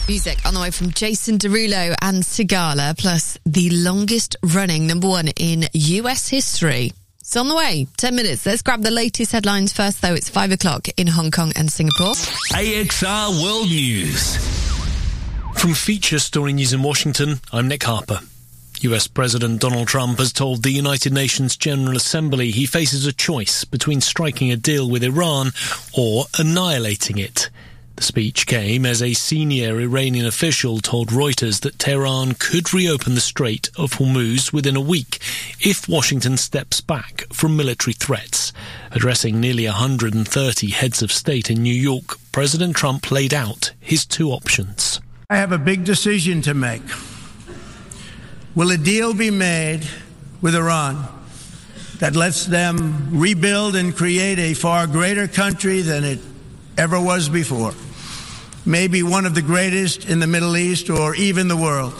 Music on the way from Jason Derulo and Sigala, plus the longest running number one in US history. It's on the way. 10 minutes. Let's grab the latest headlines first, though. It's 5 o'clock in Hong Kong and Singapore. AXR World News. From Feature Story News in Washington, I'm Nick Harper. US President Donald Trump has told the United Nations General Assembly he faces a choice between striking a deal with Iran or annihilating it. The speech came as a senior Iranian official told Reuters that Tehran could reopen the Strait of Hormuz within a week if Washington steps back from military threats. Addressing nearly 130 heads of state in New York, President Trump laid out his two options. I have a big decision to make. Will a deal be made with Iran that lets them rebuild and create a far greater country than it ever was before? Maybe one of the greatest in the Middle East or even the world?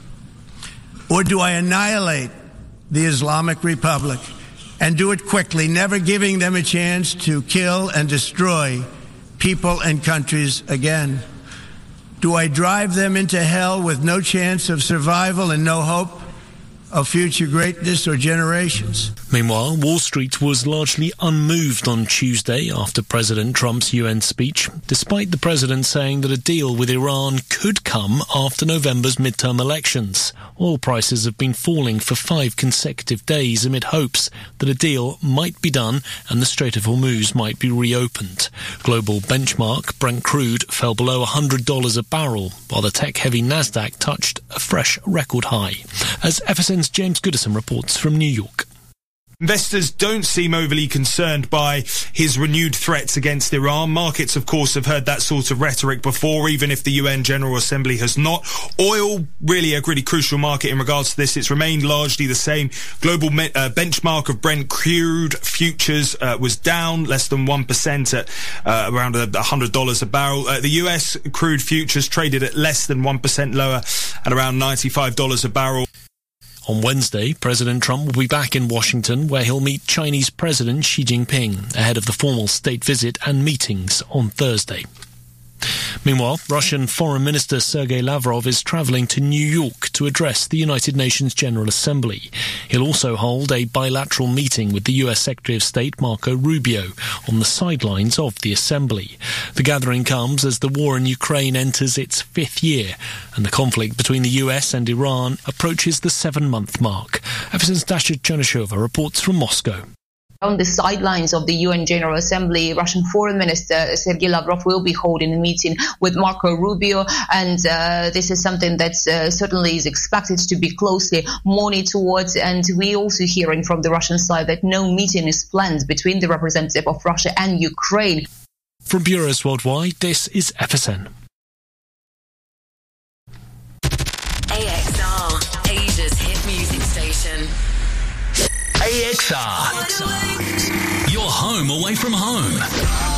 Or do I annihilate the Islamic Republic and do it quickly, never giving them a chance to kill and destroy people and countries again? Do I drive them into hell with no chance of survival and no hope of future greatness or generations? Meanwhile, Wall Street was largely unmoved on Tuesday after President Trump's UN speech, despite the president saying that a deal with Iran could come after November's midterm elections. Oil prices have been falling for 5 consecutive days amid hopes that a deal might be done and the Strait of Hormuz might be reopened. Global benchmark Brent crude fell below $100 a barrel, while the tech-heavy Nasdaq touched a fresh record high. As FSN's James Goodison reports from New York. Investors don't seem overly concerned by his renewed threats against Iran. Markets, of course, have heard that sort of rhetoric before, even if the UN General Assembly has not. Oil, really a really crucial market in regards to this. It's remained largely the same. Global benchmark of Brent crude futures was down less than 1% at around $100 a barrel. The US crude futures traded at less than 1% lower at around $95 a barrel. On Wednesday, President Trump will be back in Washington, where he'll meet Chinese President Xi Jinping ahead of the formal state visit and meetings on Thursday. Meanwhile, Russian Foreign Minister Sergei Lavrov is travelling to New York to address the United Nations General Assembly. He'll also hold a bilateral meeting with the US Secretary of State Marco Rubio on the sidelines of the Assembly. The gathering comes as the war in Ukraine enters its 5th year and the conflict between the US and Iran approaches the 7-month mark. FSN's Dasha Chernyshova reports from Moscow. On the sidelines of the UN General Assembly, Russian Foreign Minister Sergei Lavrov will be holding a meeting with Marco Rubio, and this is something that certainly is expected to be closely monitored. And we also hearing from the Russian side that no meeting is planned between the representative of Russia and Ukraine. From Bureaus Worldwide, this is FSN. AXR, Asia's hit music station. AXR, your home away from home.